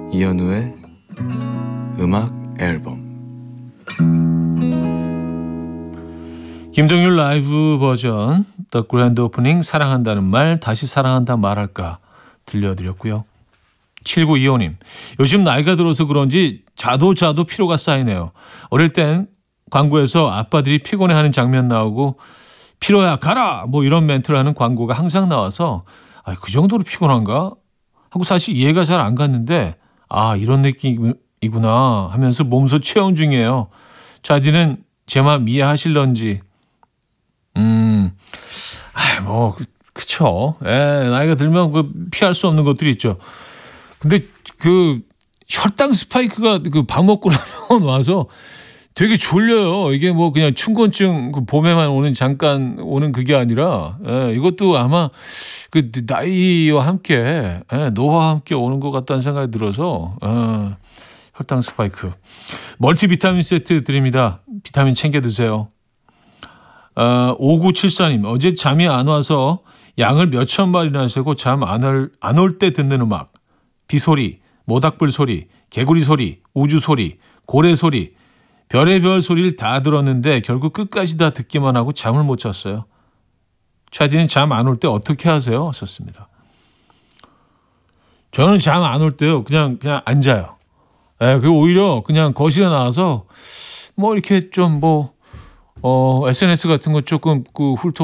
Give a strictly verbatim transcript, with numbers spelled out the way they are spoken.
이현우의 음악 앨범. 김동률 라이브 버전 The Grand Opening 사랑한다는 말 다시 사랑한다 말할까 들려드렸고요. 칠구이오 님, 요즘 나이가 들어서 그런지 자도 자도 피로가 쌓이네요. 어릴 땐 광고에서 아빠들이 피곤해하는 장면 나오고 피로야 가라 뭐 이런 멘트를 하는 광고가 항상 나와서 아, 그 정도로 피곤한가 하고 사실 이해가 잘 안 갔는데 아 이런 느낌이구나 하면서 몸소 체험 중이에요. 자디는 제 맘 이해하실런지. 음, 아, 뭐 그, 그쵸. 예, 나이가 들면 그 피할 수 없는 것들이 있죠. 근데 그 혈당 스파이크가 그 밥 먹고 나면 와서 되게 졸려요. 이게 뭐 그냥 춘곤증 그 봄에만 오는 잠깐 오는 그게 아니라 예, 이것도 아마 그 나이와 함께 예, 노화와 함께 오는 것 같다는 생각이 들어서 예, 혈당 스파이크. 멀티비타민 세트 드립니다. 비타민 챙겨 드세요. 어, 오구칠사 님, 어제 잠이 안 와서 양을 몇천 마리나 세고 잠 안 올 때 듣는 음악. 비소리, 모닥불 소리, 개구리 소리, 우주 소리, 고래 소리, 별의별 소리를 다 들었는데 결국 끝까지 다 듣기만 하고 잠을 못 잤어요. 차디는 잠 안 올 때 어떻게 하세요? 하셨습니다. 저는 잠 안 올 때요. 그냥 그냥 앉아요. 예, 그리고 오히려 그냥 거실에 나와서 뭐 이렇게 좀 뭐 어, 에스엔에스 같은 거 조금 그 훑어